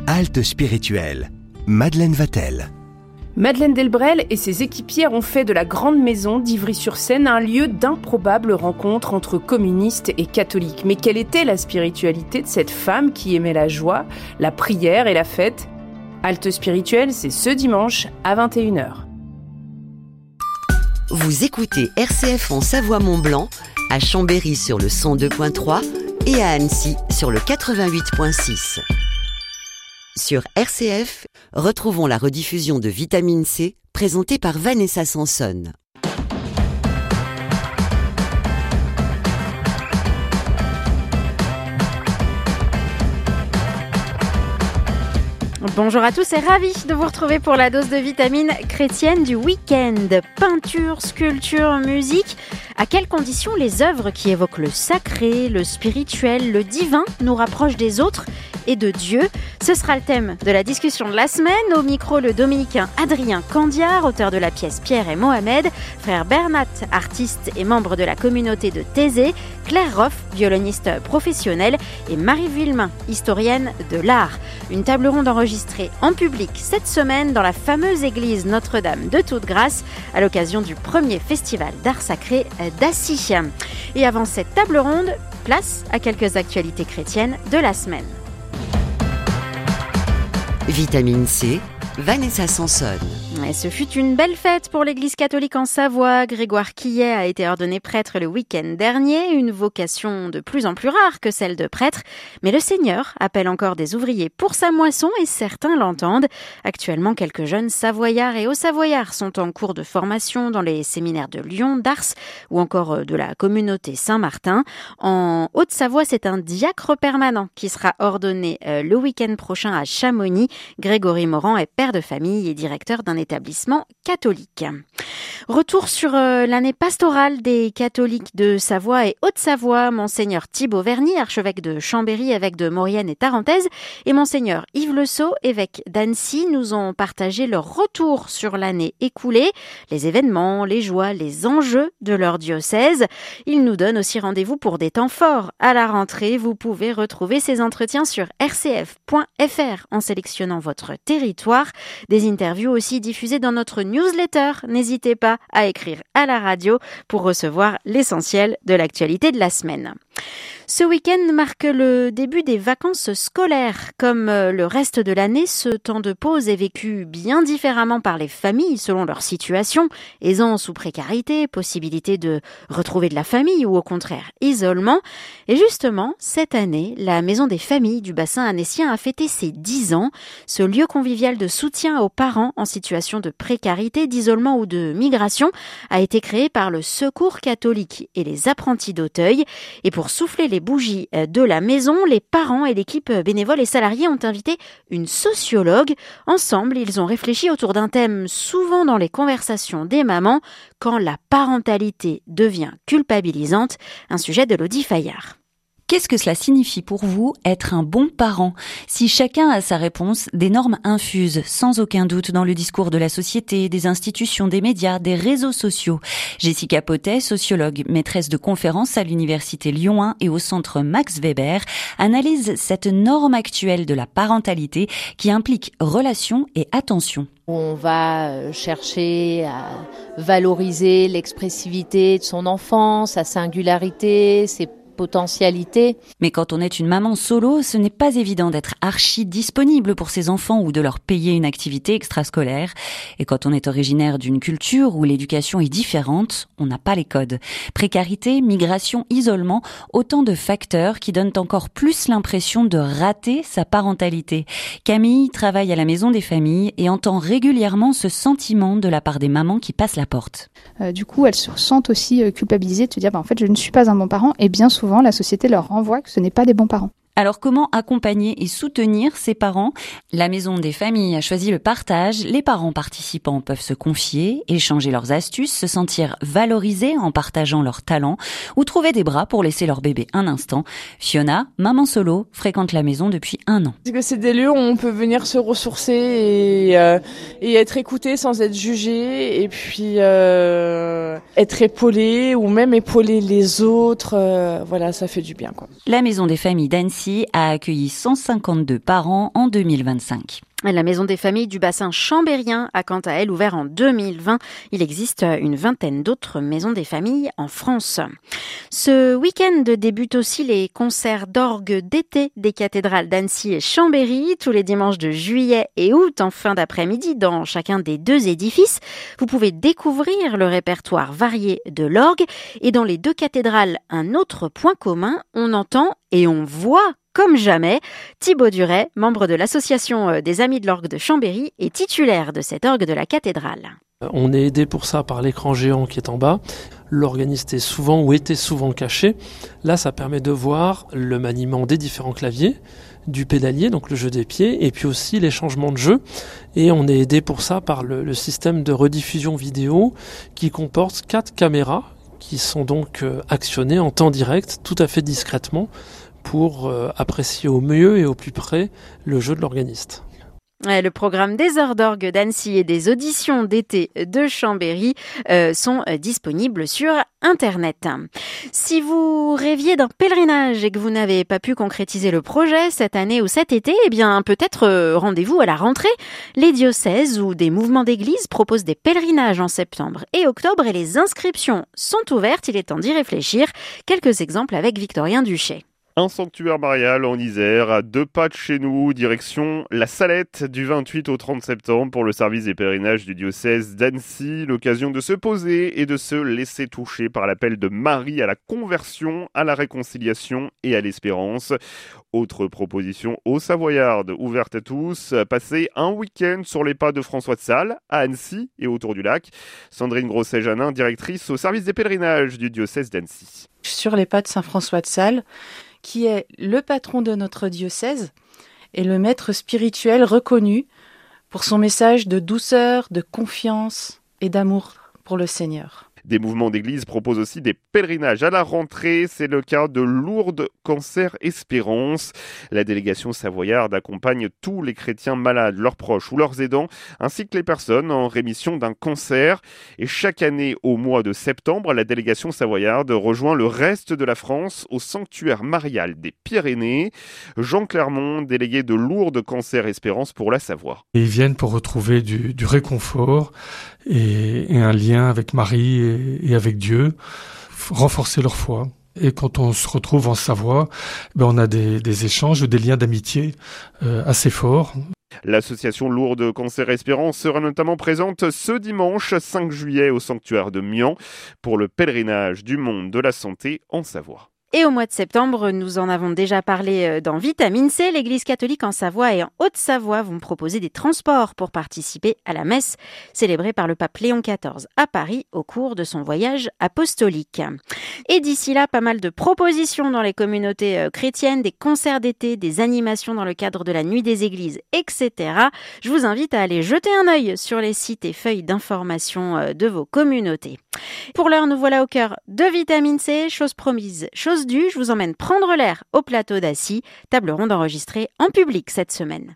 Halte spirituelle. Madeleine Vatel. Madeleine Delbrel et ses équipières ont fait de la Grande Maison d'Ivry-sur-Seine un lieu d'improbables rencontres entre communistes et catholiques. Mais quelle était la spiritualité de cette femme qui aimait la joie, la prière et la fête ? Halte spirituelle, c'est ce dimanche à 21h. Vous écoutez RCF en Savoie-Mont-Blanc, à Chambéry sur le 102.3 et à Annecy sur le 88.6. Sur RCF, retrouvons la rediffusion de Vitamine C, présentée par Vanessa Sanson. Bonjour à tous et ravi de vous retrouver pour la dose de vitamines chrétienne du week-end. Peinture, sculpture, musique. À quelles conditions les œuvres qui évoquent le sacré, le spirituel, le divin nous rapprochent des autres et de Dieu? Ce sera le thème de la discussion de la semaine. Au micro, le dominicain Adrien Candiard, auteur de la pièce Pierre et Mohamed, frère Bernat, artiste et membre de la communauté de Thésée, Claire Roff, violoniste professionnelle, et Marie Villemain, historienne de l'art. Une table ronde enregistrée en public cette semaine dans la fameuse église Notre-Dame de Toute-Grâce à l'occasion du premier festival d'art sacré d'Assy. Et avant cette table ronde, place à quelques actualités chrétiennes de la semaine. Vitamine C, Vanessa Sanson. Et ce fut une belle fête pour l'Église catholique en Savoie. Grégoire Quillet a été ordonné prêtre le week-end dernier, une vocation de plus en plus rare que celle de prêtre. Mais le Seigneur appelle encore des ouvriers pour sa moisson et certains l'entendent. Actuellement, quelques jeunes Savoyards et Haut-Savoyards sont en cours de formation dans les séminaires de Lyon, d'Ars ou encore de la communauté Saint-Martin. En Haute-Savoie, c'est un diacre permanent qui sera ordonné le week-end prochain à Chamonix. Grégory Morand est père de famille et directeur d'un établissement catholique. Retour sur l'année pastorale des catholiques de Savoie et Haute-Savoie. Monseigneur Thibaut Verny, archevêque de Chambéry, évêque de Maurienne et Tarentaise, et Monseigneur Yves Le Sceau, évêque d'Annecy, nous ont partagé leur retour sur l'année écoulée, les événements, les joies, les enjeux de leur diocèse. Ils nous donnent aussi rendez-vous pour des temps forts. À la rentrée, vous pouvez retrouver ces entretiens sur rcf.fr en sélectionnant votre territoire. Des interviews aussi diffusées dans notre newsletter. N'hésitez pas à écrire à la radio pour recevoir l'essentiel de l'actualité de la semaine. Ce week-end marque le début des vacances scolaires. Comme le reste de l'année, ce temps de pause est vécu bien différemment par les familles selon leur situation. Aisance ou précarité, possibilité de retrouver de la famille ou au contraire isolement. Et justement, cette année, la Maison des familles du bassin annécien a fêté ses 10 ans. Ce lieu convivial de soutien aux parents en situation de précarité, d'isolement ou de migration a été créé par le Secours catholique et les apprentis d'Auteuil. Et pour souffler les bougies de la maison, les parents et l'équipe bénévole et salariés ont invité une sociologue. Ensemble, ils ont réfléchi autour d'un thème souvent dans les conversations des mamans, quand la parentalité devient culpabilisante, un sujet d'Elodie Fayard. Qu'est-ce que cela signifie pour vous être un bon parent? Si chacun a sa réponse, des normes infusent sans aucun doute dans le discours de la société, des institutions, des médias, des réseaux sociaux. Jessica Potet, sociologue, maîtresse de conférences à l'université Lyon 1 et au centre Max Weber, analyse cette norme actuelle de la parentalité qui implique relation et attention. On va chercher à valoriser l'expressivité de son enfant, sa singularité, ses potentialité. Mais quand on est une maman solo, ce n'est pas évident d'être archi disponible pour ses enfants ou de leur payer une activité extrascolaire. Et quand on est originaire d'une culture où l'éducation est différente, on n'a pas les codes. Précarité, migration, isolement, autant de facteurs qui donnent encore plus l'impression de rater sa parentalité. Camille travaille à la Maison des familles et entend régulièrement ce sentiment de la part des mamans qui passent la porte. Du coup, elles se sentent aussi culpabilisées de se dire en fait, je ne suis pas un bon parent, et bien souvent la société leur renvoie que ce n'est pas des bons parents. Alors comment accompagner et soutenir ces parents? La Maison des familles a choisi le partage. Les parents participants peuvent se confier, échanger leurs astuces, se sentir valorisés en partageant leurs talents ou trouver des bras pour laisser leur bébé un instant. Fiona, maman solo, fréquente la maison depuis 1 an. Parce que c'est des lieux où on peut venir se ressourcer et être écouté sans être jugé, et puis être épaulé ou même épauler les autres. Voilà, ça fait du bien, quoi. La Maison des familles d'Annecy d'Annecy a accueilli 152 parents en 2025. La maison des familles du bassin chambérien a quant à elle ouvert en 2020. Il existe une vingtaine d'autres maisons des familles en France. Ce week-end débutent aussi les concerts d'orgue d'été des cathédrales d'Annecy et Chambéry, tous les dimanches de juillet et août en fin d'après-midi dans chacun des deux édifices. Vous pouvez découvrir le répertoire varié de l'orgue et dans les deux cathédrales, un autre point commun, on entend et on voit comme jamais. Thibaut Duret, membre de l'association des Amis de l'Orgue de Chambéry, est titulaire de cet orgue de la cathédrale. On est aidé pour ça par l'écran géant qui est en bas. L'organiste est souvent ou était souvent caché. Là, ça permet de voir le maniement des différents claviers, du pédalier, donc le jeu des pieds, et puis aussi les changements de jeu. Et on est aidé pour ça par le système de rediffusion vidéo qui comporte 4 caméras qui sont donc actionnées en temps direct, tout à fait discrètement, pour apprécier au mieux et au plus près le jeu de l'organiste. Le programme des heures d'orgue d'Annecy et des auditions d'été de Chambéry sont disponibles sur Internet. Si vous rêviez d'un pèlerinage et que vous n'avez pas pu concrétiser le projet cette année ou cet été, eh bien peut-être rendez-vous à la rentrée. Les diocèses ou des mouvements d'église proposent des pèlerinages en septembre et octobre et les inscriptions sont ouvertes. Il est temps d'y réfléchir. Quelques exemples avec Victorien Duché. Un sanctuaire marial en Isère, à 2 pas de chez nous, direction la Salette, du 28 au 30 septembre pour le service des pèlerinages du diocèse d'Annecy. L'occasion de se poser et de se laisser toucher par l'appel de Marie à la conversion, à la réconciliation et à l'espérance. Autre proposition aux Savoyardes, ouverte à tous, passer un week-end sur les pas de François de Sales, à Annecy et autour du lac. Sandrine Grosset-Janin, directrice au service des pèlerinages du diocèse d'Annecy. Sur les pas de Saint François de Sales, qui est le patron de notre diocèse et le maître spirituel reconnu pour son message de douceur, de confiance et d'amour pour le Seigneur. Des mouvements d'église proposent aussi des pèlerinages à la rentrée. C'est le cas de Lourdes Cancer Espérance. La délégation savoyarde accompagne tous les chrétiens malades, leurs proches ou leurs aidants, ainsi que les personnes en rémission d'un cancer. Et chaque année, au mois de septembre, la délégation savoyarde rejoint le reste de la France au sanctuaire marial des Pyrénées. Jean Clermont, délégué de Lourdes Cancer Espérance pour la Savoie. Ils viennent pour retrouver du réconfort et un lien avec Marie et avec Dieu, renforcer leur foi. Et quand on se retrouve en Savoie, on a des échanges, des liens d'amitié assez forts. L'association Lourdes Cancer Espérance sera notamment présente ce dimanche 5 juillet au sanctuaire de Mian pour le pèlerinage du monde de la santé en Savoie. Et au mois de septembre, nous en avons déjà parlé dans Vitamine C. L'Église catholique en Savoie et en Haute-Savoie vont proposer des transports pour participer à la messe célébrée par le pape Léon XIV à Paris au cours de son voyage apostolique. Et d'ici là, pas mal de propositions dans les communautés chrétiennes, des concerts d'été, des animations dans le cadre de la Nuit des Églises, etc. Je vous invite à aller jeter un œil sur les sites et feuilles d'information de vos communautés. Pour l'heure, nous voilà au cœur de Vitamine C, chose promise, chose due. Je vous emmène prendre l'air au plateau d'Assy, table ronde enregistrée en public cette semaine.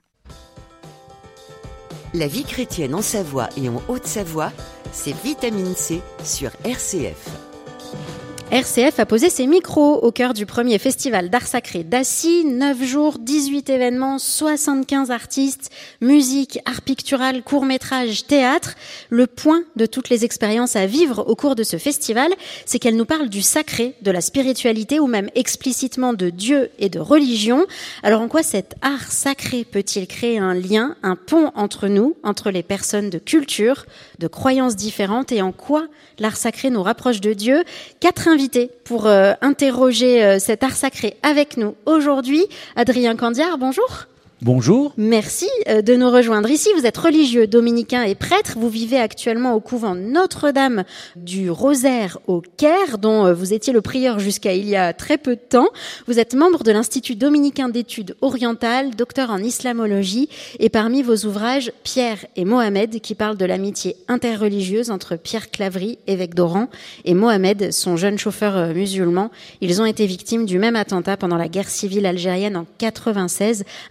La vie chrétienne en Savoie et en Haute-Savoie, c'est Vitamine C sur RCF. RCF a posé ses micros au cœur du premier festival d'art sacré d'Assy. 9 jours, 18 événements, 75 artistes, musique, art pictural, court-métrage, théâtre. Le point de toutes les expériences à vivre au cours de ce festival, c'est qu'elle nous parle du sacré, de la spiritualité ou même explicitement de Dieu et de religion. Alors en quoi cet art sacré peut-il créer un lien, un pont entre nous, entre les personnes de culture, de croyances différentes et en quoi l'art sacré nous rapproche de Dieu? 4 invités pour interroger cet art sacré avec nous aujourd'hui. Adrien Candiard, bonjour. Bonjour. Merci de nous rejoindre ici. Vous êtes religieux, dominicain et prêtre. Vous vivez actuellement au couvent Notre-Dame du Rosaire au Caire, dont vous étiez le prieur jusqu'à il y a très peu de temps. Vous êtes membre de l'Institut dominicain d'études orientales, docteur en islamologie, et parmi vos ouvrages, Pierre et Mohamed, qui parlent de l'amitié interreligieuse entre Pierre Claverie, évêque d'Oran, et Mohamed, son jeune chauffeur musulman. Ils ont été victimes du même attentat pendant la guerre civile algérienne en 96. Un texte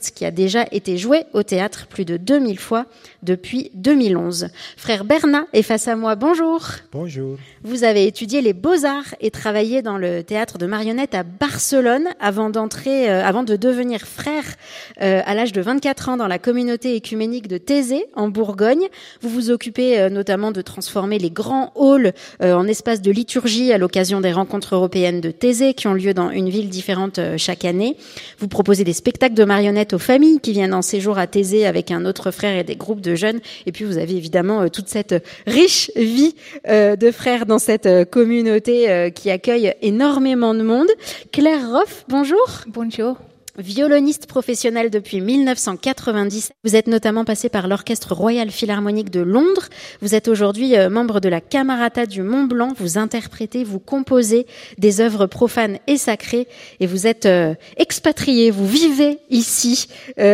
texte qui a déjà été joué au théâtre plus de 2000 fois depuis 2011. Frère Bernat est face à moi. Bonjour. Bonjour. Vous avez étudié les beaux-arts et travaillé dans le théâtre de marionnettes à Barcelone avant de devenir frère à l'âge de 24 ans dans la communauté écuménique de Thésée en Bourgogne. Vous vous occupez notamment de transformer les grands halls en espaces de liturgie à l'occasion des rencontres européennes de Thésée qui ont lieu dans une ville différente chaque année. Vous proposez des spectacles de marionnettes aux familles qui viennent en séjour à Thésée avec un autre frère et des groupes de jeunes. Et puis vous avez évidemment toute cette riche vie de frères dans cette communauté qui accueille énormément de monde. Claire Roff, bonjour. Bonjour. Violoniste professionnel depuis 1990. Vous êtes notamment passé par l'Orchestre Royal Philharmonique de Londres. Vous êtes aujourd'hui membre de la Camerata du Mont Blanc. Vous interprétez, vous composez des œuvres profanes et sacrées. Et vous êtes expatrié. Vous vivez ici,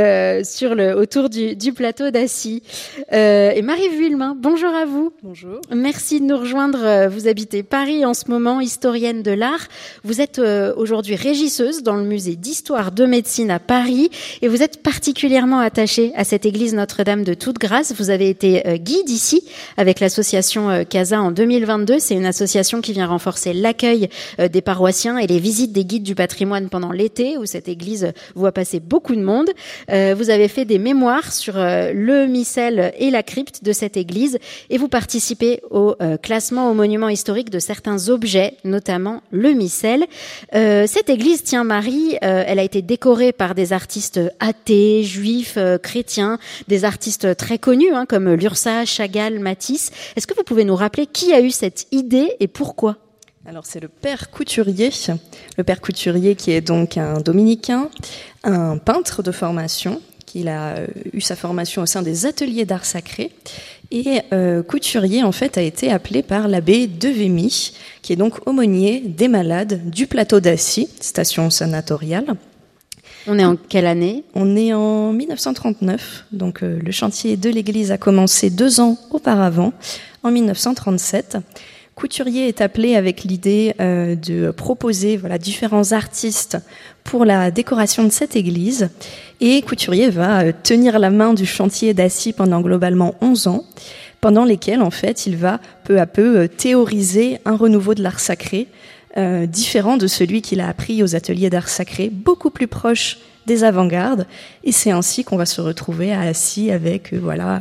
autour du plateau d'Assy. Et Marie Vuillemin, bonjour à vous. Bonjour. Merci de nous rejoindre. Vous habitez Paris en ce moment, historienne de l'art. Vous êtes aujourd'hui régisseuse dans le musée d'histoire de médecine à Paris et vous êtes particulièrement attachée à cette église Notre-Dame de Toute-Grâce. Vous avez été guide ici avec l'association CASA en 2022. C'est une association qui vient renforcer l'accueil des paroissiens et les visites des guides du patrimoine pendant l'été où cette église voit passer beaucoup de monde. Vous avez fait des mémoires sur le missel et la crypte de cette église et vous participez au classement aux monuments historiques de certains objets, notamment le missel. Cette église, tiens Marie, elle a été décorée par des artistes athées, juifs, chrétiens, des artistes très connus comme Lursa, Chagall, Matisse. Est-ce que vous pouvez nous rappeler qui a eu cette idée et pourquoi ? Alors c'est le père Couturier qui est donc un dominicain, un peintre de formation, qui a eu sa formation au sein des ateliers d'art sacré. Et Couturier, en fait, a été appelé par l'abbé de Vémy, qui est donc aumônier des malades du plateau d'Assy, station sanatoriale. On est en quelle année ? On est en 1939, donc le chantier de l'église a commencé 2 ans auparavant, en 1937. Couturier est appelé avec l'idée de proposer différents artistes pour la décoration de cette église. Et Couturier va tenir la main du chantier d'Assy pendant globalement 11 ans, pendant lesquels en fait il va peu à peu théoriser un renouveau de l'art sacré, différent de celui qu'il a appris aux ateliers d'art sacré, beaucoup plus proche des avant-gardes. Et c'est ainsi qu'on va se retrouver à Assy avec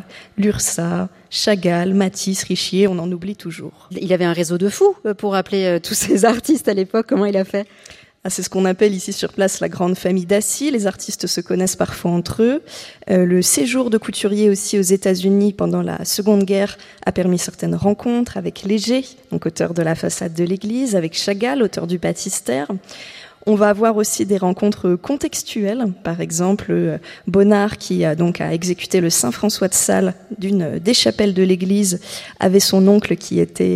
Lursa, Chagall, Matisse, Richier, on en oublie toujours. Il avait un réseau de fous pour appeler tous ces artistes à l'époque. Comment il a fait ? C'est ce qu'on appelle ici sur place la grande famille d'Assy. Les artistes se connaissent parfois entre eux. Le séjour de Couturier aussi aux États-Unis pendant la Seconde Guerre a permis certaines rencontres avec Léger, donc auteur de la façade de l'église, avec Chagall, auteur du baptistère. On va avoir aussi des rencontres contextuelles, par exemple Bonnard qui a exécuté le Saint François de Sales d'une des chapelles de l'église avait son neveu qui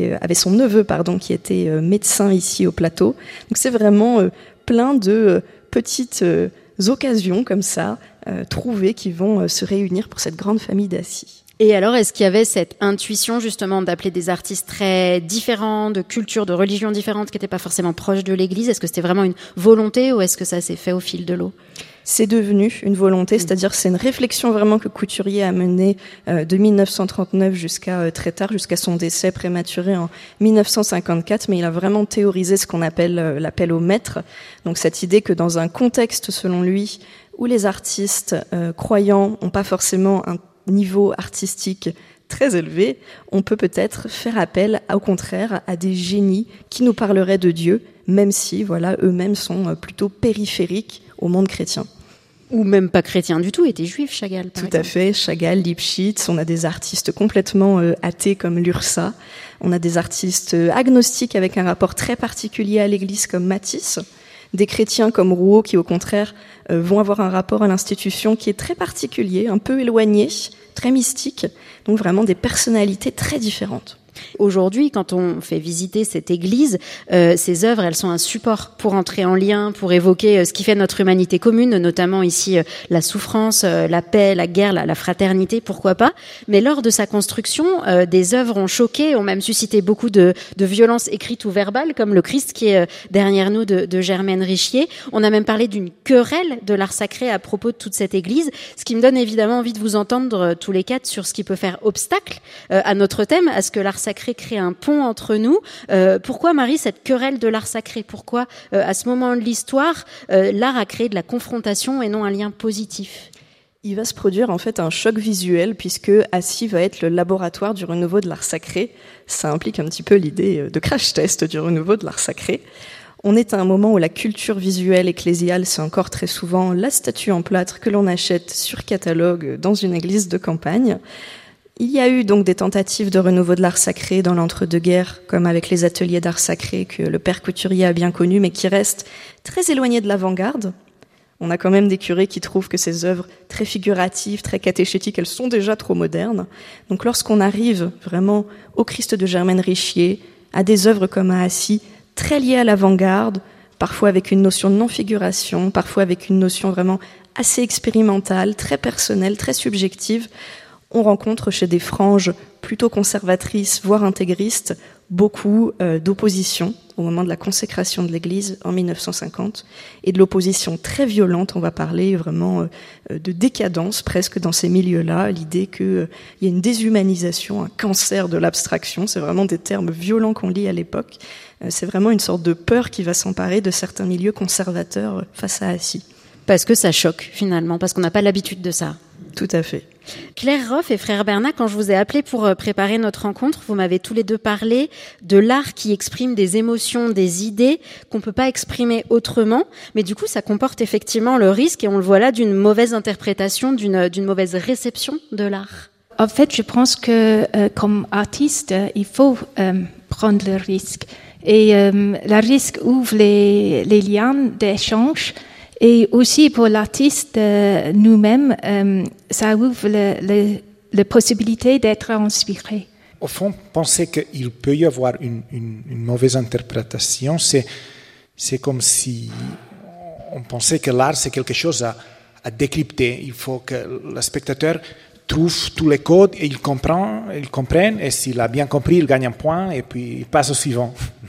était médecin ici au plateau. Donc c'est vraiment plein de petites occasions comme ça trouvées qui vont se réunir pour cette grande famille d'Assy. Et alors, est-ce qu'il y avait cette intuition justement d'appeler des artistes très différents, de cultures, de religions différentes, qui n'étaient pas forcément proches de l'Église ? Est-ce que c'était vraiment une volonté ou est-ce que ça s'est fait au fil de l'eau ? C'est devenu une volonté, c'est-à-dire c'est une réflexion vraiment que Couturier a menée de 1939 jusqu'à très tard, jusqu'à son décès prématuré en 1954, mais il a vraiment théorisé ce qu'on appelle l'appel au maître. Donc cette idée que dans un contexte, selon lui, où les artistes croyants n'ont pas forcément un niveau artistique très élevé, on peut peut-être faire appel, au contraire, à des génies qui nous parleraient de Dieu, même si, eux-mêmes sont plutôt périphériques au monde chrétien. Ou même pas chrétien du tout, était juif, Chagall, par exemple. Tout à fait, Chagall, Lipschitz, on a des artistes complètement athées comme Lursa, on a des artistes agnostiques avec un rapport très particulier à l'Église comme Matisse, des chrétiens comme Rouault qui, au contraire, vont avoir un rapport à l'institution qui est très particulier, un peu éloigné, très mystique, donc vraiment des personnalités très différentes. Aujourd'hui, quand on fait visiter cette église, ces œuvres, elles sont un support pour entrer en lien, pour évoquer ce qui fait notre humanité commune, notamment ici la souffrance, la paix, la guerre, la fraternité, pourquoi pas. Mais lors de sa construction, des œuvres ont choqué, ont même suscité beaucoup de violences écrites ou verbales, comme le Christ qui est derrière nous de Germaine Richier. On a même parlé d'une querelle de l'art sacré à propos de toute cette église, ce qui me donne évidemment envie de vous entendre tous les quatre sur ce qui peut faire obstacle à notre thème, à ce que l'art sacré crée un pont entre nous. Pourquoi, Marie, cette querelle de l'art sacré ? Pourquoi, à ce moment de l'histoire, l'art a créé de la confrontation et non un lien positif ? Il va se produire en fait un choc visuel puisque Assy va être le laboratoire du renouveau de l'art sacré. Ça implique un petit peu l'idée de crash test du renouveau de l'art sacré. On est à un moment où la culture visuelle ecclésiale, c'est encore très souvent la statue en plâtre que l'on achète sur catalogue dans une église de campagne. Il y a eu donc des tentatives de renouveau de l'art sacré dans l'entre-deux-guerres, comme avec les ateliers d'art sacré que le père Couturier a bien connus, mais qui restent très éloignés de l'avant-garde. On a quand même des curés qui trouvent que ces œuvres très figuratives, très catéchétiques, elles sont déjà trop modernes. Donc lorsqu'on arrive vraiment au Christ de Germaine Richier, à des œuvres comme à Assy, très liées à l'avant-garde, parfois avec une notion de non-figuration, parfois avec une notion vraiment assez expérimentale, très personnelle, très subjective, on rencontre chez des franges plutôt conservatrices, voire intégristes, beaucoup d'opposition au moment de la consécration de l'Église en 1950 et de l'opposition très violente, on va parler vraiment de décadence presque dans ces milieux-là, l'idée qu'il y a une déshumanisation, un cancer de l'abstraction, c'est vraiment des termes violents qu'on lit à l'époque, c'est vraiment une sorte de peur qui va s'emparer de certains milieux conservateurs face à Assy. Parce que ça choque finalement, parce qu'on n'a pas l'habitude de ça. Tout à fait. Claire Roff et Frère Bernat, quand je vous ai appelé pour préparer notre rencontre, vous m'avez tous les deux parlé de l'art qui exprime des émotions, des idées qu'on peut pas exprimer autrement, mais du coup ça comporte effectivement le risque, et on le voit là, d'une mauvaise interprétation, d'une mauvaise réception de l'art. En fait, je pense que comme artiste, il faut prendre le risque. Et le risque ouvre les liens d'échange. Et aussi pour l'artiste nous-mêmes, ça ouvre la possibilité d'être inspiré. Au fond, penser qu'il peut y avoir une mauvaise interprétation, c'est comme si on pensait que l'art c'est quelque chose à décrypter. Il faut que le spectateur trouve tous les codes et il comprenne, et s'il a bien compris, il gagne un point et puis il passe au suivant.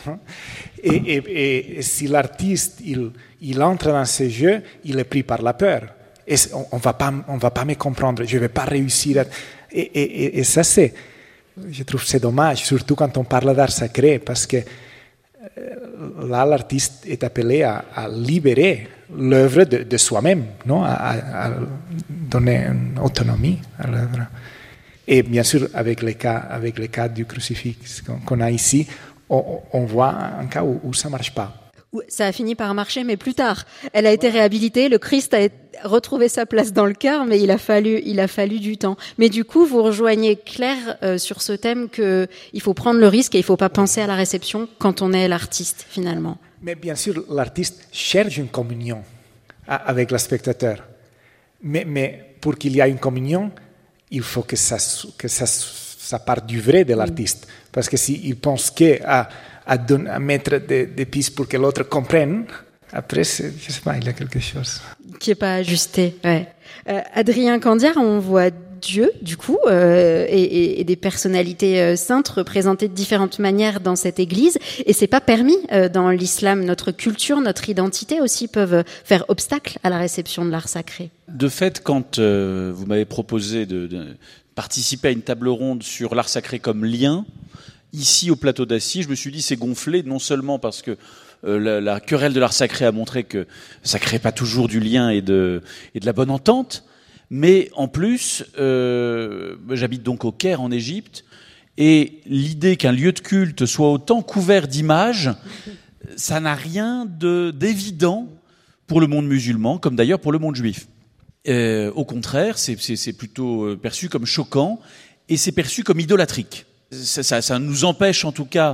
Et si l'artiste il entre dans ces jeux, il est pris par la peur. Et on va pas me comprendre, je vais pas réussir. Et ça je trouve c'est dommage, surtout quand on parle d'art sacré, parce que là l'artiste est appelé à libérer l'œuvre de soi-même, non, à donner une autonomie à l'œuvre. Et bien sûr, avec les cas du crucifix qu'on a ici, on voit un cas où ça marche pas. Ça a fini par marcher, mais plus tard. Elle a été réhabilitée, le Christ a retrouvé sa place dans le cœur, mais il a fallu du temps. Mais du coup, vous rejoignez Claire sur ce thème qu'il faut prendre le risque et il ne faut pas penser à la réception quand on est l'artiste, finalement. Mais bien sûr, l'artiste cherche une communion avec le spectateur. Mais pour qu'il y ait une communion, il faut que ça parte du vrai de l'artiste. Parce que s'il pense qu'à mettre des pistes pour que l'autre comprenne, après, je sais pas, il y a quelque chose qui n'est pas ajusté. Ouais. Adrien Candiard, on voit Dieu, du coup, et des personnalités saintes représentées de différentes manières dans cette église, et c'est pas permis dans l'islam. Notre culture, notre identité aussi peuvent faire obstacle à la réception de l'art sacré. De fait, quand vous m'avez proposé de participer à une table ronde sur l'art sacré comme lien, ici au plateau d'Assy, je me suis dit c'est gonflé, non seulement parce que la querelle de l'art sacré a montré que ça crée pas toujours du lien et de la bonne entente, mais en plus, j'habite donc au Caire en Égypte, et l'idée qu'un lieu de culte soit autant couvert d'images, ça n'a rien d'évident pour le monde musulman, comme d'ailleurs pour le monde juif. Au contraire, c'est plutôt perçu comme choquant, et c'est perçu comme idolâtrique. Ça nous empêche en tout cas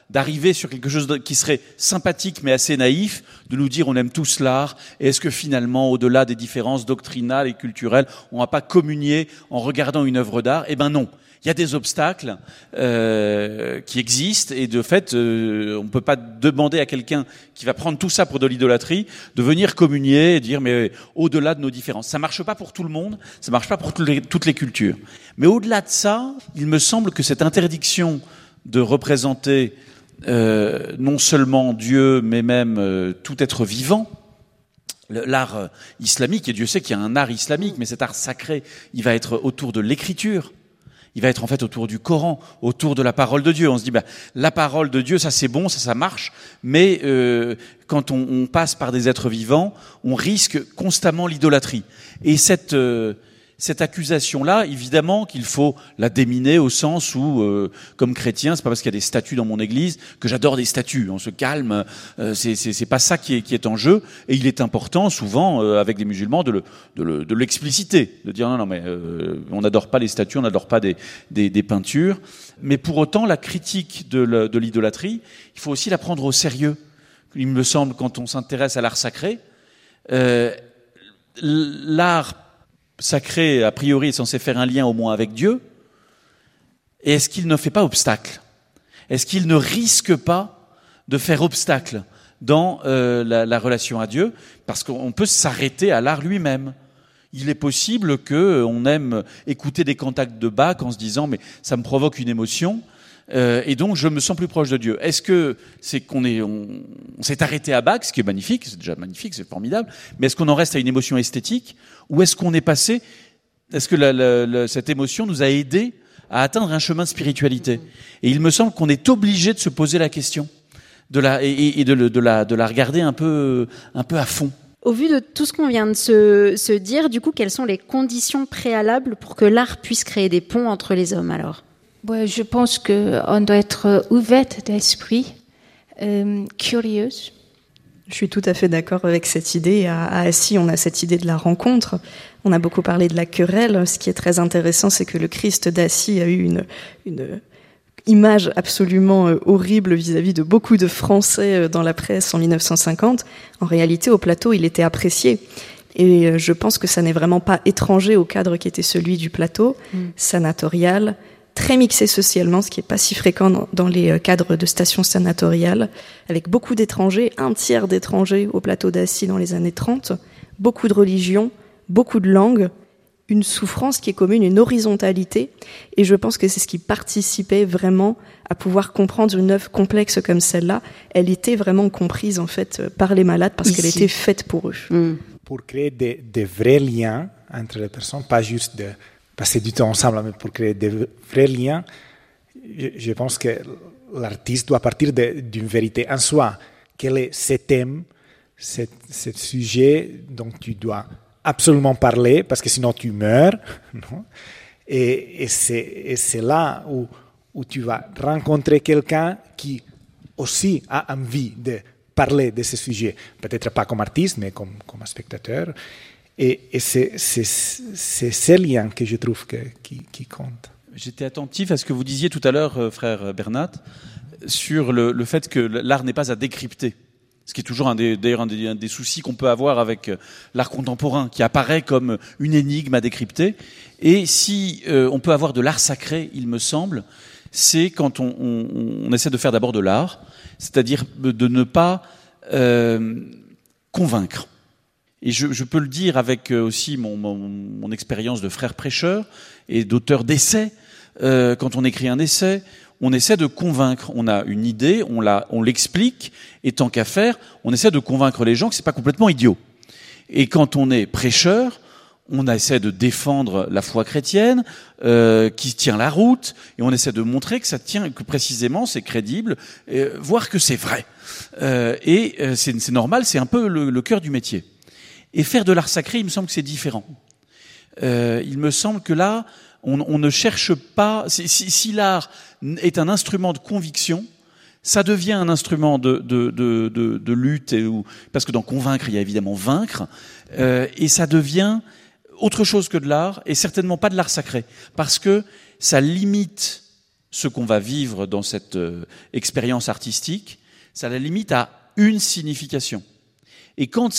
d'arriver sur quelque chose qui serait sympathique mais assez naïf, de nous dire on aime tous l'art, et est-ce que finalement, au-delà des différences doctrinales et culturelles, on va pas communier en regardant une œuvre d'art? Eh ben non. Il y a des obstacles qui existent, et de fait, on ne peut pas demander à quelqu'un qui va prendre tout ça pour de l'idolâtrie de venir communier et dire mais au-delà de nos différences. Ça marche pas pour tout le monde, ça marche pas pour toutes les cultures. Mais au-delà de ça, il me semble que cette interdiction de représenter non seulement Dieu, mais même tout être vivant, l'art islamique, et Dieu sait qu'il y a un art islamique, mais cet art sacré, il va être autour de l'écriture. Il va être en fait autour du Coran, autour de la parole de Dieu. On se dit, la parole de Dieu, ça c'est bon, ça marche, mais quand on passe par des êtres vivants, on risque constamment l'idolâtrie. Et cette accusation-là, évidemment qu'il faut la déminer au sens où, comme chrétien, c'est pas parce qu'il y a des statues dans mon église que j'adore des statues. On se calme, c'est pas ça qui est en jeu. Et il est important, souvent, avec les musulmans, de l'expliciter, de dire non, mais on n'adore pas les statues, on n'adore pas des peintures. Mais pour autant, la critique de l'idolâtrie, il faut aussi la prendre au sérieux. Il me semble, quand on s'intéresse à l'art sacré, l'art sacré, a priori, est censé faire un lien au moins avec Dieu. Et est-ce qu'il ne fait pas obstacle? Est-ce qu'il ne risque pas de faire obstacle dans la relation à Dieu? Parce qu'on peut s'arrêter à l'art lui-même. Il est possible qu'on aime écouter des cantates de Bach en se disant mais ça me provoque une émotion et donc je me sens plus proche de Dieu. Est-ce que c'est qu'on s'est arrêté à Bach, ce qui est magnifique, c'est déjà magnifique, c'est formidable, mais est-ce qu'on en reste à une émotion esthétique, ou est-ce qu'on est passé, est-ce que cette émotion nous a aidé à atteindre un chemin de spiritualité? Et il me semble qu'on est obligé de se poser la question de la regarder un peu à fond. Au vu de tout ce qu'on vient de se dire, du coup, quelles sont les conditions préalables pour que l'art puisse créer des ponts entre les hommes, alors? Ouais, je pense qu'on doit être ouverte d'esprit, curieuse. Je suis tout à fait d'accord avec cette idée. À Assy, on a cette idée de la rencontre. On a beaucoup parlé de la querelle. Ce qui est très intéressant, c'est que le Christ d'Assy a eu une image absolument horrible vis-à-vis de beaucoup de Français dans la presse en 1950. En réalité, au plateau, il était apprécié. Et je pense que ça n'est vraiment pas étranger au cadre qui était celui du plateau, sanatorial, très mixé socialement, ce qui n'est pas si fréquent dans les cadres de stations sanatoriales, avec beaucoup d'étrangers, 1/3 d'étrangers au plateau d'Assy dans les années 30, beaucoup de religions, beaucoup de langues, une souffrance qui est commune, une horizontalité, et je pense que c'est ce qui participait vraiment à pouvoir comprendre une œuvre complexe comme celle-là. Elle était vraiment comprise en fait par les malades parce qu'elle était faite pour eux. Pour créer des vrais liens entre les personnes, pas juste de passer du temps ensemble, mais pour créer des vrais liens, je pense que l'artiste doit partir d'une vérité en soi. Quel est ce thème, ce sujet dont tu dois absolument parler, parce que sinon tu meurs, non? Et c'est là où tu vas rencontrer quelqu'un qui aussi a envie de parler de ce sujet, peut-être pas comme artiste, mais comme spectateur. Et c'est ces liens que je trouve qui comptent. J'étais attentif à ce que vous disiez tout à l'heure, frère Bernat, sur le fait que l'art n'est pas à décrypter. Ce qui est toujours un des soucis qu'on peut avoir avec l'art contemporain, qui apparaît comme une énigme à décrypter. Et si on peut avoir de l'art sacré, il me semble, c'est quand on essaie de faire d'abord de l'art, c'est-à-dire de ne pas convaincre. Et je peux le dire avec aussi mon expérience de frère prêcheur et d'auteur d'essais. Quand on écrit un essai, on essaie de convaincre. On a une idée, on l'explique, et tant qu'à faire, on essaie de convaincre les gens que c'est pas complètement idiot. Et quand on est prêcheur, on essaie de défendre la foi chrétienne, qui tient la route, et on essaie de montrer que ça tient, que précisément c'est crédible, voire que c'est vrai. C'est normal, c'est un peu le cœur du métier. Et faire de l'art sacré, il me semble que c'est différent. Il me semble que là, on ne cherche pas. Si l'art est un instrument de conviction, ça devient un instrument de lutte, parce que dans convaincre, il y a évidemment vaincre, et ça devient autre chose que de l'art, et certainement pas de l'art sacré, parce que ça limite ce qu'on va vivre dans cette expérience artistique, ça la limite à une signification. Et quand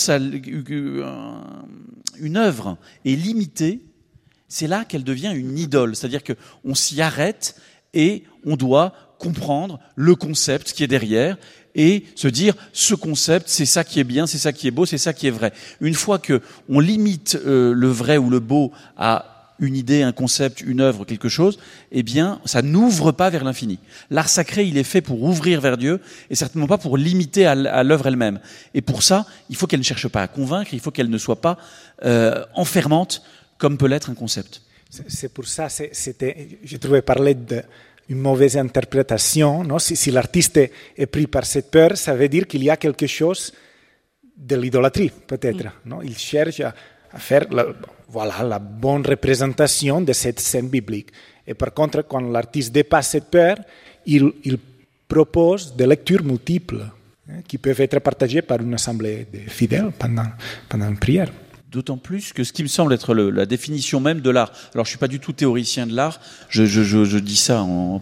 une œuvre est limitée, c'est là qu'elle devient une idole. C'est-à-dire qu'on s'y arrête et on doit comprendre le concept qui est derrière et se dire ce concept, c'est ça qui est bien, c'est ça qui est beau, c'est ça qui est vrai. Une fois qu'on limite le vrai ou le beau à une idée, un concept, une œuvre, quelque chose, eh bien, ça n'ouvre pas vers l'infini. L'art sacré, il est fait pour ouvrir vers Dieu et certainement pas pour limiter à l'œuvre elle-même. Et pour ça, il faut qu'elle ne cherche pas à convaincre, il faut qu'elle ne soit pas enfermante comme peut l'être un concept. C'est pour ça, je trouvais parler d'une mauvaise interprétation. Non? Si l'artiste est pris par cette peur, ça veut dire qu'il y a quelque chose de l'idolâtrie, peut-être. Non? Il cherche à faire la bonne représentation de cette scène biblique. Et par contre, quand l'artiste dépasse cette peur, il propose des lectures multiples qui peuvent être partagées par une assemblée de fidèles pendant une prière. D'autant plus que ce qui me semble être la définition même de l'art. Alors, je suis pas du tout théoricien de l'art. Je dis ça en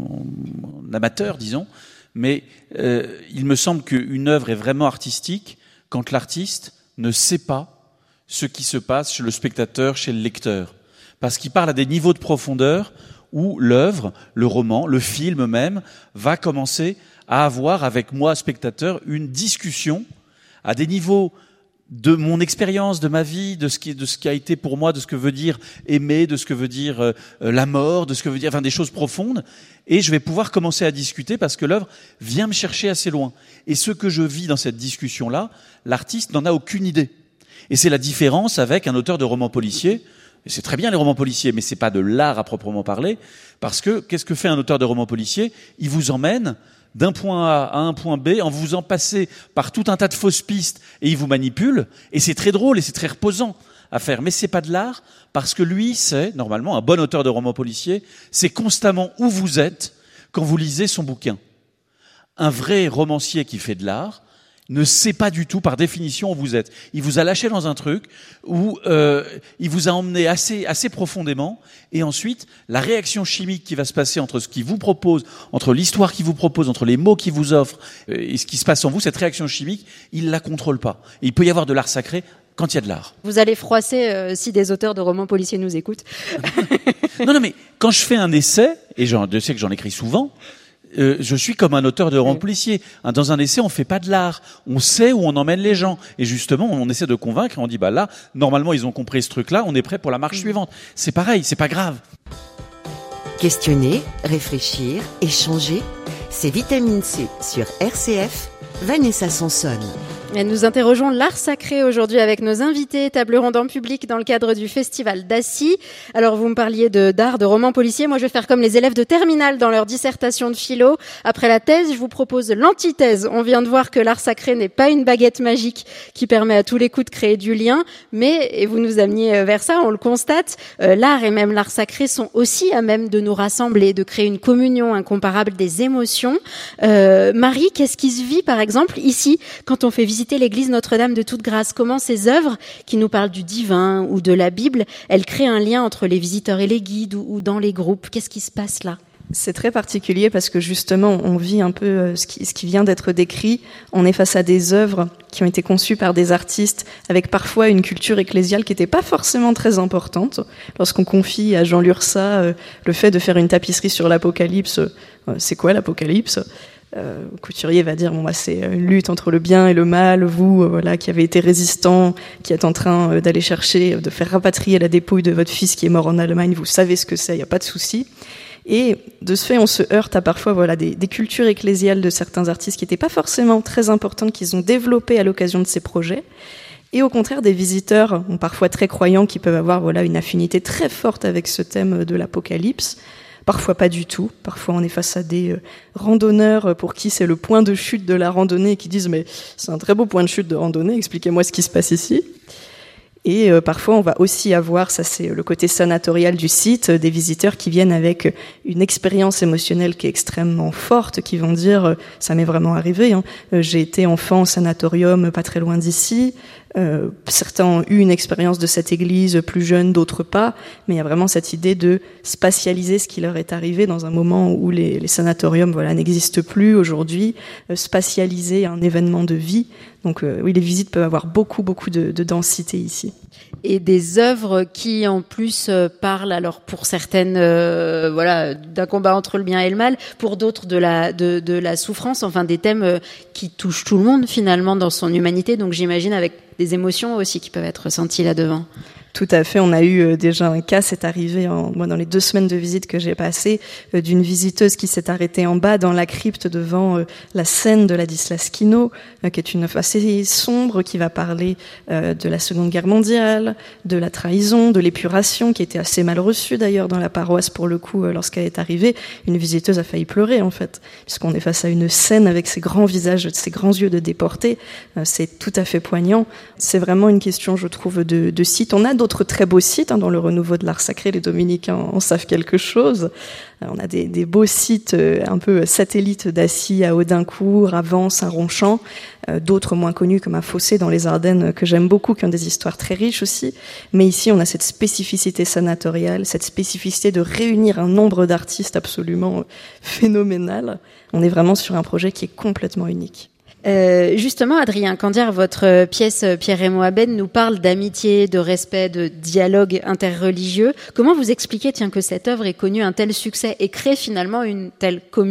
amateur, disons. Mais il me semble qu'une œuvre est vraiment artistique quand l'artiste ne sait pas ce qui se passe chez le spectateur, chez le lecteur. Parce qu'il parle à des niveaux de profondeur où l'œuvre, le roman, le film même, va commencer à avoir avec moi, spectateur, une discussion à des niveaux de mon expérience, de ma vie, de ce qui a été pour moi, de ce que veut dire aimer, de ce que veut dire la mort, de ce que veut dire, enfin des choses profondes. Et je vais pouvoir commencer à discuter parce que l'œuvre vient me chercher assez loin. Et ce que je vis dans cette discussion-là, l'artiste n'en a aucune idée. Et c'est la différence avec un auteur de romans policiers. Et c'est très bien les romans policiers, mais c'est pas de l'art à proprement parler. Parce que qu'est-ce que fait un auteur de romans policiers? Il vous emmène d'un point A à un point B en vous faisant passer par tout un tas de fausses pistes et il vous manipule. Et c'est très drôle et c'est très reposant à faire. Mais c'est pas de l'art parce que lui, c'est normalement un bon auteur de romans policiers. C'est constamment où vous êtes quand vous lisez son bouquin. Un vrai romancier qui fait de l'art ne sait pas du tout, par définition, où vous êtes. Il vous a lâché dans un truc où il vous a emmené assez profondément, et ensuite, la réaction chimique qui va se passer entre ce qu'il vous propose, entre l'histoire qu'il vous propose, entre les mots qu'il vous offre, et ce qui se passe en vous, cette réaction chimique, il la contrôle pas. Et il peut y avoir de l'art sacré quand il y a de l'art. Vous allez froisser si des auteurs de romans policiers nous écoutent. Non, mais quand je fais un essai, et je sais que j'en écris souvent, je suis comme un auteur de roman policier. Dans un essai, on fait pas de l'art. On sait où on emmène les gens. Et justement, on essaie de convaincre et on dit, là, normalement, ils ont compris ce truc-là, on est prêt pour la marche suivante. C'est pareil, c'est pas grave. Questionner, réfléchir, échanger, c'est Vitamine C sur RCF, Vanessa Sanson. Et nous interrogeons l'art sacré aujourd'hui avec nos invités, table ronde en public dans le cadre du festival d'Assy. Alors vous me parliez d'art, de romans policiers. Moi je vais faire comme les élèves de terminale dans leur dissertation de philo. Après la thèse, je vous propose l'antithèse. On vient de voir que l'art sacré n'est pas une baguette magique qui permet à tous les coups de créer du lien. Mais, et vous nous ameniez vers ça, on le constate, l'art et même l'art sacré sont aussi à même de nous rassembler, de créer une communion incomparable des émotions. Marie, qu'est-ce qui se vit par exemple ici quand on fait visiter l'église Notre-Dame de Toute-Grâce? Comment ces œuvres qui nous parlent du divin ou de la Bible, elles créent un lien entre les visiteurs et les guides ou dans les groupes? Qu'est-ce qui se passe là? C'est très particulier parce que justement, on vit un peu ce qui vient d'être décrit. On est face à des œuvres qui ont été conçues par des artistes avec parfois une culture ecclésiale qui n'était pas forcément très importante. Lorsqu'on confie à Jean Lursa le fait de faire une tapisserie sur l'Apocalypse, c'est quoi l'Apocalypse ? Couturier va dire c'est une lutte entre le bien et le mal, vous qui avez été résistant, qui êtes en train d'aller chercher de faire rapatrier la dépouille de votre fils qui est mort en Allemagne, vous savez ce que c'est, il n'y a pas de souci. Et de ce fait, on se heurte à parfois des cultures ecclésiales de certains artistes qui n'étaient pas forcément très importantes, qu'ils ont développées à l'occasion de ces projets. Et au contraire, des visiteurs, parfois très croyants, qui peuvent avoir une affinité très forte avec ce thème de l'Apocalypse. Parfois pas du tout. Parfois on est face à des randonneurs pour qui c'est le point de chute de la randonnée et qui disent mais c'est un très beau point de chute de randonnée, expliquez-moi ce qui se passe ici. Et parfois on va aussi avoir, ça c'est le côté sanatorial du site, des visiteurs qui viennent avec une expérience émotionnelle qui est extrêmement forte, qui vont dire ça m'est vraiment arrivé, j'ai été enfant au sanatorium pas très loin d'ici, Certains ont eu une expérience de cette église plus jeune, d'autres pas, mais il y a vraiment cette idée de spatialiser ce qui leur est arrivé dans un moment où les sanatoriums n'existent plus aujourd'hui, spatialiser un événement de vie. Donc oui, les visites peuvent avoir beaucoup de densité ici. Et des œuvres qui en plus parlent alors pour certaines d'un combat entre le bien et le mal, pour d'autres de la souffrance, enfin des thèmes qui touchent tout le monde finalement dans son humanité, donc j'imagine avec des émotions aussi qui peuvent être ressenties là-devant. Tout à fait. On a eu déjà un cas, c'est arrivé dans les 2 semaines de visite que j'ai passées, d'une visiteuse qui s'est arrêtée en bas dans la crypte devant la scène de Ladislas-Kino, qui est une œuvre assez sombre, qui va parler de la Seconde Guerre mondiale, de la trahison, de l'épuration, qui était assez mal reçue d'ailleurs dans la paroisse pour le coup lorsqu'elle est arrivée. Une visiteuse a failli pleurer en fait, puisqu'on est face à une scène avec ces grands visages, ces grands yeux de déportés. C'est tout à fait poignant. C'est vraiment une question, je trouve, de site. On a d'autres très beaux sites dans le renouveau de l'art sacré, les dominicains en savent quelque chose. On a des beaux sites un peu satellites d'Assy, à Audincourt, à Vence, à Ronchamp, d'autres moins connus comme à Fossé dans les Ardennes que j'aime beaucoup, qui ont des histoires très riches aussi. Mais ici, on a cette spécificité sanatoriale, cette spécificité de réunir un nombre d'artistes absolument phénoménal. On est vraiment sur un projet qui est complètement unique. Justement, Adrien Candiar, votre pièce Pierre et Moabed nous parle d'amitié, de respect, de dialogue interreligieux. Comment vous expliquez que cette œuvre ait connu un tel succès et crée finalement une telle communion ?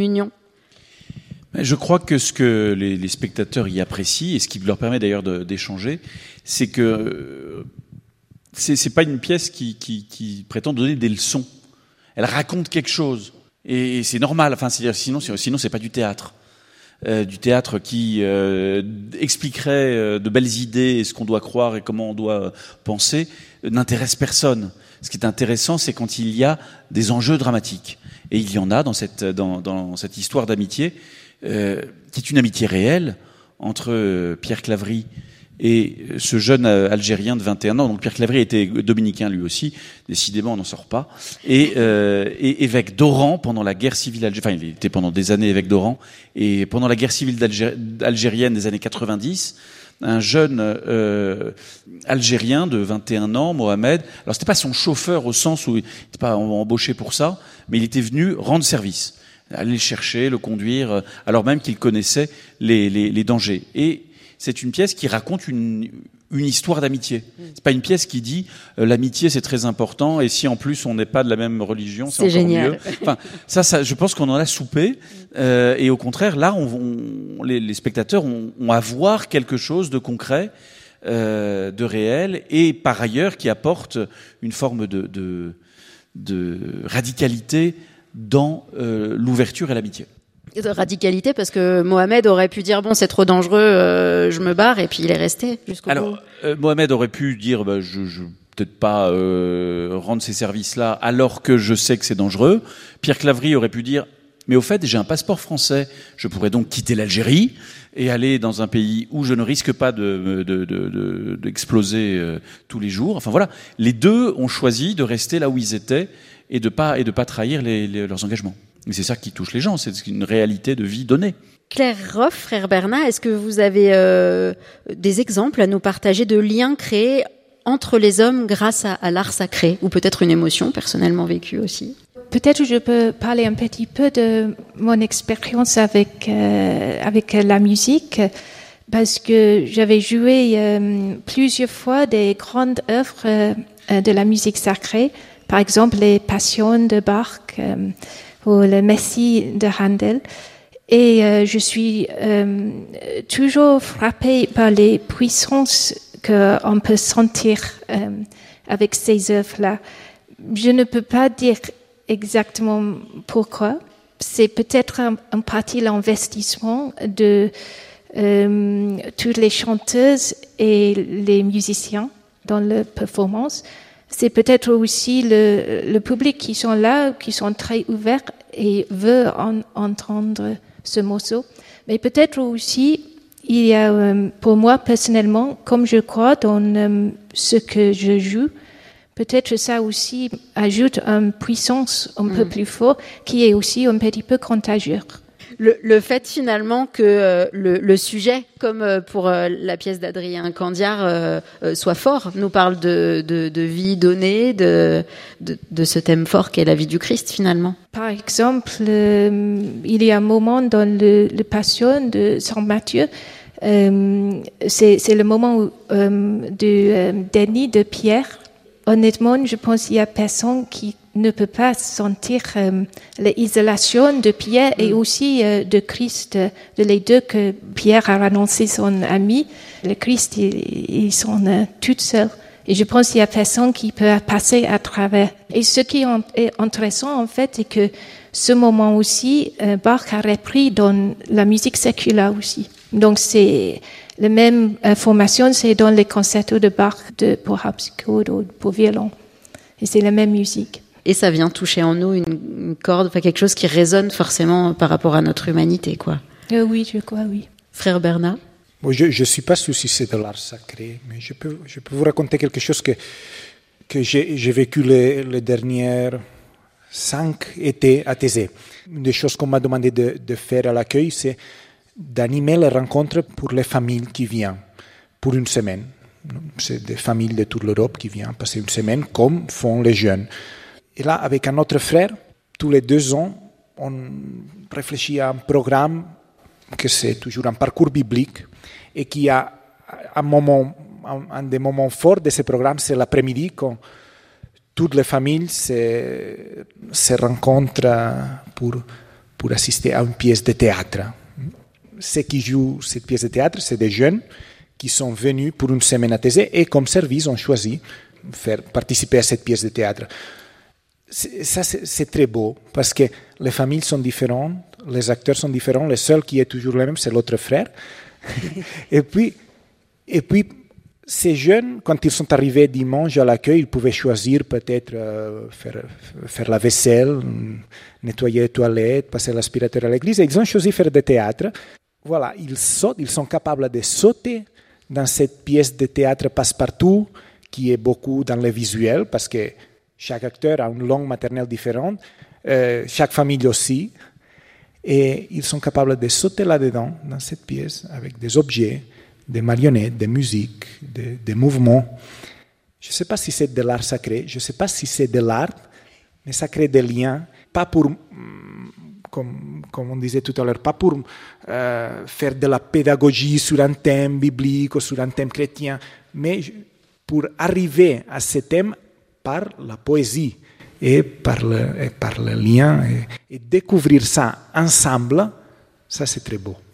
Je crois que ce que les spectateurs y apprécient, et ce qui leur permet d'ailleurs d'échanger, c'est que c'est pas une pièce qui prétend donner des leçons. Elle raconte quelque chose. Et c'est normal. Enfin, c'est-à-dire, sinon c'est pas du théâtre. Du théâtre qui expliquerait de belles idées et ce qu'on doit croire et comment on doit penser, n'intéresse personne. Ce qui est intéressant, c'est quand il y a des enjeux dramatiques. Et il y en a dans cette histoire d'amitié, qui est une amitié réelle entre Pierre Claverie et ce jeune Algérien de 21 ans. Donc Pierre Claverie était dominicain lui aussi, décidément on n'en sort pas, et évêque d'Oran pendant la guerre civile algérienne. Enfin, il était pendant des années évêque d'Oran, et pendant la guerre civile algérienne des années 90, un jeune Algérien de 21 ans, Mohamed, alors c'était pas son chauffeur au sens où il n'était pas embauché pour ça, mais il était venu rendre service, aller le chercher, le conduire, alors même qu'il connaissait les dangers. Et c'est une pièce qui raconte une histoire d'amitié. C'est pas une pièce qui dit l'amitié c'est très important et si en plus on n'est pas de la même religion c'est encore génial. Mieux. Enfin, ça, je pense qu'on en a soupé et au contraire là, les spectateurs ont à voir quelque chose de concret, de réel et par ailleurs qui apporte une forme de radicalité dans l'ouverture et l'amitié. De radicalité parce que Mohamed aurait pu dire bon c'est trop dangereux, je me barre et puis il est resté jusqu'au bout. Alors Mohamed aurait pu dire je peut-être pas rendre ces services-là alors que je sais que c'est dangereux. Pierre Claverie aurait pu dire mais au fait j'ai un passeport français, je pourrais donc quitter l'Algérie et aller dans un pays où je ne risque pas d'exploser tous les jours. Enfin voilà, les deux ont choisi de rester là où ils étaient et de pas trahir leurs engagements. Et c'est ça qui touche les gens, c'est une réalité de vie donnée. Claire Roff, frère Bernat, est-ce que vous avez des exemples à nous partager de liens créés entre les hommes grâce à l'art sacré, ou peut-être une émotion personnellement vécue aussi ? Peut-être je peux parler un petit peu de mon expérience avec la musique, parce que j'avais joué plusieurs fois des grandes œuvres de la musique sacrée, par exemple les Passions de Bach, ou le Messie de Handel. Et je suis toujours frappée par les puissances qu'on peut sentir avec ces œuvres-là. Je ne peux pas dire exactement pourquoi. C'est peut-être en partie l'investissement de toutes les chanteuses et les musiciens dans la performance. C'est peut-être aussi le public qui sont là, qui sont très ouverts et veut entendre ce morceau. Mais peut-être aussi, il y a pour moi personnellement, comme je crois dans ce que je joue, peut-être ça aussi ajoute une puissance un peu plus forte qui est aussi un petit peu contagieuse. Le fait finalement que le sujet, comme pour la pièce d'Adrien Candiard, soit fort, nous parle de vie donnée, de ce thème fort qu'est la vie du Christ finalement. Par exemple, il y a un moment dans le Passion de Saint Matthieu, c'est le moment du déni de Pierre. Honnêtement, je pense qu'il y a personne qui ne peut pas sentir l'isolation de Pierre et aussi de Christ, de les deux que Pierre a annoncé son ami. Le Christ, ils sont tout seuls. Et je pense qu'il y a personne qui peut passer à travers. Et ce qui est intéressant, en fait, c'est que ce moment aussi, Bach a repris dans la musique séculaire aussi. Donc, c'est la même information, c'est dans les concertos de Bach pour harpsichord ou pour violon. Et c'est la même musique. Et ça vient toucher en nous une corde, enfin quelque chose qui résonne forcément par rapport à notre humanité, quoi. Oui, je crois, oui. Frère Bernard? Bon, je ne suis pas sûr si c'est de l'art sacré, mais je peux vous raconter quelque chose que j'ai vécu les derniers 5 étés à Thésée. Une des choses qu'on m'a demandé de faire à l'accueil, c'est d'animer les rencontres pour les familles qui viennent pour une semaine. C'est des familles de toute l'Europe qui viennent passer une semaine, comme font les jeunes. Et là, avec un autre frère, tous les 2 ans, on réfléchit à un programme que c'est toujours un parcours biblique et qui a un des moments forts de ce programme, c'est l'après-midi quand toutes les familles se rencontrent pour assister à une pièce de théâtre. Ceux qui jouent cette pièce de théâtre, c'est des jeunes qui sont venus pour une semaine à Thésée et comme service ont choisi de faire participer à cette pièce de théâtre. Ça, c'est très beau parce que les familles sont différentes, les acteurs sont différents, le seul qui est toujours le même, c'est l'autre frère. et puis, ces jeunes, quand ils sont arrivés dimanche à l'accueil, ils pouvaient choisir peut-être faire la vaisselle, nettoyer les toilettes, passer l'aspirateur à l'église. Et ils ont choisi de faire du théâtre. Voilà, ils sont capables de sauter dans cette pièce de théâtre passe-partout qui est beaucoup dans le visuel parce que chaque acteur a une langue maternelle différente, chaque famille aussi. Et ils sont capables de sauter là-dedans, dans cette pièce, avec des objets, des marionnettes, des musiques, des mouvements. Je ne sais pas si c'est de l'art sacré, je ne sais pas si c'est de l'art, mais ça crée des liens, pas pour, comme on disait tout à l'heure, pas pour faire de la pédagogie sur un thème biblique ou sur un thème chrétien, mais pour arriver à ce thème par la poésie et par le lien et découvrir ça ensemble, ça c'est très beau.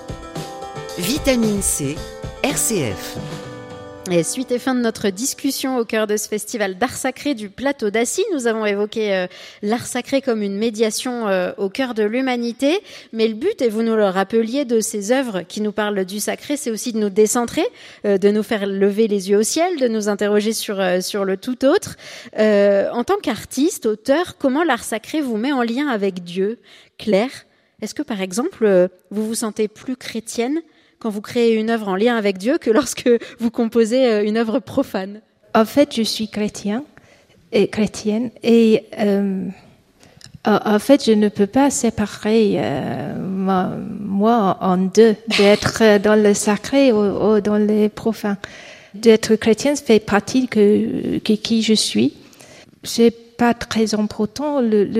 Vitamine C, RCF. Et suite et fin de notre discussion au cœur de ce festival d'art sacré du plateau d'Assy, nous avons évoqué l'art sacré comme une médiation au cœur de l'humanité. Mais le but, et vous nous le rappeliez, de ces œuvres qui nous parlent du sacré, c'est aussi de nous décentrer, de nous faire lever les yeux au ciel, de nous interroger sur le tout autre. En tant qu'artiste, auteur, comment l'art sacré vous met en lien avec Dieu? Claire, est-ce que par exemple, vous vous sentez plus chrétienne quand vous créez une œuvre en lien avec Dieu que lorsque vous composez une œuvre profane? En fait, je suis chrétienne et en fait, je ne peux pas séparer moi en deux, d'être dans le sacré ou dans le profane. D'être chrétienne fait partie de qui je suis. C'est pas très important.